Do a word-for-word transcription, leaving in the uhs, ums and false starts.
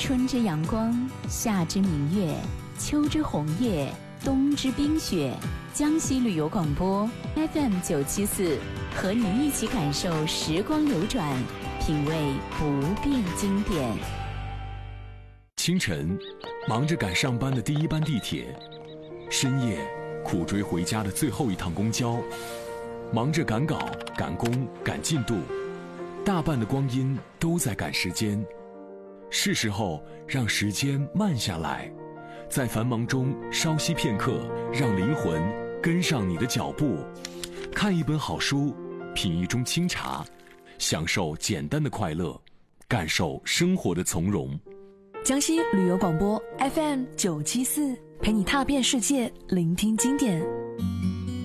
春之阳光，夏之明月，秋之红叶，冬之冰雪。江西旅游广播 F M 九七四，和你一起感受时光流转，品味不变经典。 清晨，忙着赶上班的第一班地铁；深夜，苦追回家的最后一趟公交；忙着赶稿、赶工、赶进度，大半的光阴都在赶时间。是时候让时间慢下来，在繁忙中稍息片刻，让灵魂跟上你的脚步。看一本好书，品一盅清茶，享受简单的快乐，感受生活的从容。 江西旅游广播 F M 九七四，陪你踏遍世界，聆听经典。